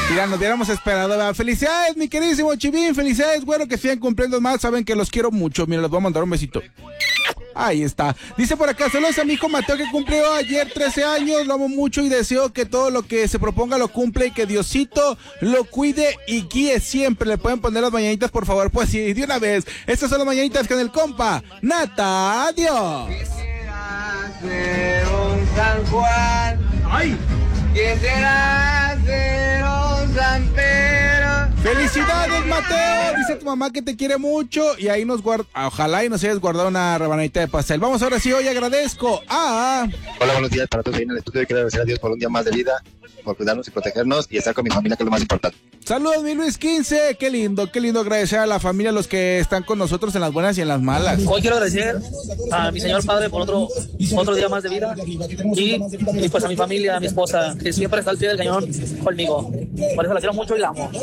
Ya nos hubiéramos esperado, ¿verdad? Felicidades, mi queridísimo Chivín, felicidades, güero, que sigan cumpliendo más, saben que los quiero mucho. Mira, les voy a mandar un besito. Ahí está. Dice por acá, saludos a mi hijo Mateo, que cumplió ayer 13 años, lo amo mucho y deseo que todo lo que se proponga lo cumpla y que Diosito lo cuide y guíe siempre. ¿Le pueden poner las mañanitas, por favor? Pues sí, de una vez. Estas son las mañanitas con el compa Nata. Adiós. Quisiera ser un San Juan. ¡Ay! Quisiera ser un San Pedro. ¡Felicidades, Mateo! Dice tu mamá que te quiere mucho y ahí nos guarda, ojalá y nos hayas guardado una rebanadita de pastel. Vamos ahora sí, hoy agradezco a... Hola, buenos días para todos ahí en el estudio. Quiero agradecer a Dios por un día más de vida, por cuidarnos y protegernos y estar con mi familia, que es lo más importante. Saludos, mi Luis 15. Qué lindo agradecer a la familia, a los que están con nosotros en las buenas y en las malas. Hoy quiero agradecer a mi señor padre por otro día más de vida y pues a mi familia, a mi esposa, que siempre está al pie del cañón conmigo. Por eso la quiero mucho y la amo.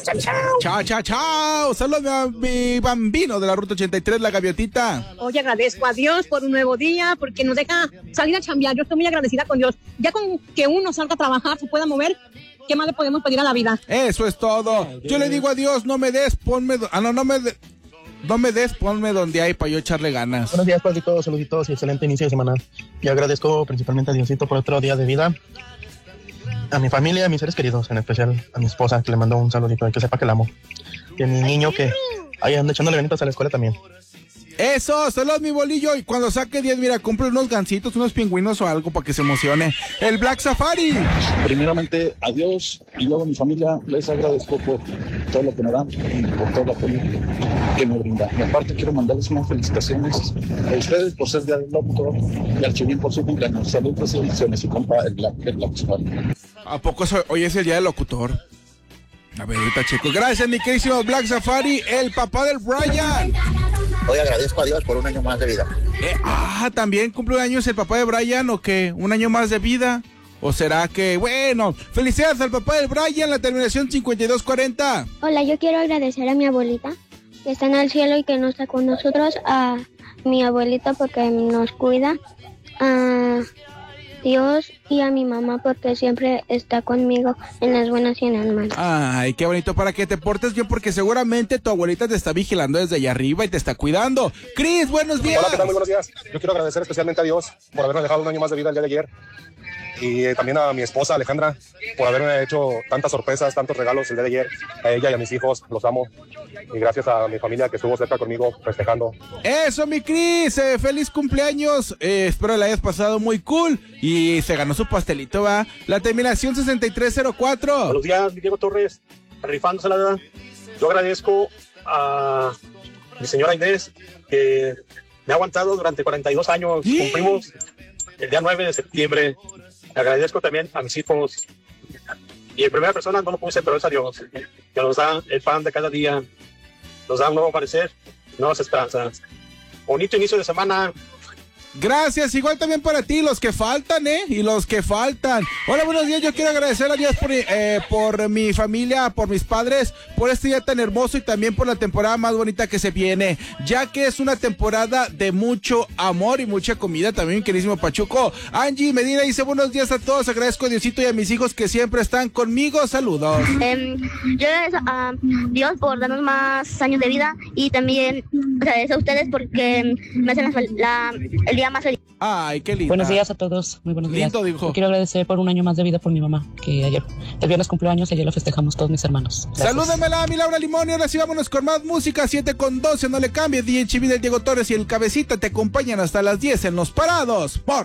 Chao. Saludos a mi bambino de la Ruta 83, la gaviotita. Hoy agradezco a Dios por un nuevo día, porque nos deja salir a chambear. Yo estoy muy agradecida con Dios. Ya con que uno salga a trabajar, se pueda mover, ¿qué más le podemos pedir a la vida? Eso es todo. Yo le digo a Dios, no me des, ponme... No me des, ponme donde hay para yo echarle ganas. Buenos días, Padritos, saluditos y excelente inicio de semana. Yo agradezco principalmente a Diosito por otro día de vida. A mi familia, a mis seres queridos, en especial a mi esposa, que le mando un saludito y que sepa que la amo. Y a mi niño, que ahí anda echándole ganitas a la escuela también. Eso, saludos mi bolillo. Y cuando saque 10, mira, compre unos gancitos, unos pingüinos o algo para que se emocione. El Black Safari. Primeramente, a Dios y luego a mi familia les agradezco por todo lo que me dan y por todo el apoyo que me brindan. Y aparte quiero mandarles unas felicitaciones a ustedes por ser día del locutor y al Chivín por su cumpleaños. Saludos y bendiciones y compa el Black Safari. ¿A poco hoy es el día del locutor? A ver, ahorita checo. Gracias, mi queridísimo Black Safari, el papá del Brian. Hoy agradezco a Dios por un año más de vida. ¿También cumple años el papá de Brian o qué? ¿Un año más de vida? ¿O será que, bueno, felicidades al papá del Brian, la terminación 5240? Hola, yo quiero agradecer a mi abuelita, que está en el cielo y que no está con nosotros, a mi abuelita porque nos cuida, a Dios y a mi mamá porque siempre está conmigo en las buenas y en las malas. Ay, qué bonito, para que te portes bien porque seguramente tu abuelita te está vigilando desde allá arriba y te está cuidando. Cris, buenos días. Hola, ¿qué tal? Muy buenos días. Yo quiero agradecer especialmente a Dios por habernos dejado un año más de vida el día de ayer. Y también a mi esposa Alejandra por haberme hecho tantas sorpresas, tantos regalos el día de ayer. A ella y a mis hijos, los amo. Y gracias a mi familia que estuvo cerca conmigo festejando. Eso, mi Cris, feliz cumpleaños. Espero la hayas pasado muy cool. Y se ganó su pastelito, ¿va? La terminación 6304. Buenos días, Diego Torres, rifándose la verdad. Yo agradezco a mi señora Inés, que me ha aguantado durante 42 años. Cumplimos el día 9 de septiembre. Agradezco también a mis hijos. Y en primera persona no lo puse, pero es a Dios, que nos da el pan de cada día, nos da un nuevo amanecer, nuevas esperanzas. Bonito inicio de semana. Gracias, igual también para ti, los que faltan, y los que faltan. Hola, buenos días, yo quiero agradecer a Dios por mi familia, por mis padres, por este día tan hermoso y también por la temporada más bonita que se viene, ya que es una temporada de mucho amor y mucha comida también, queridísimo Pachuco. Angie Medina dice, buenos días a todos, agradezco a Diosito y a mis hijos que siempre están conmigo, saludos. Yo agradezco a Dios por darnos más años de vida y también agradezco a ustedes porque me hacen el día más feliz. Ay, qué lindo. Buenos días a todos, muy buenos días. Lindo, dijo. Yo quiero agradecer por un año más de vida por mi mamá, que ayer, el viernes cumplió años y ayer lo festejamos todos mis hermanos. Gracias. Salúdemela a mi Laura Limón y ahora sí vámonos con más música, 7:12, no le cambies, DJ Chivín, el Diego Torres y el Cabecita te acompañan hasta las 10 en Los Parados, por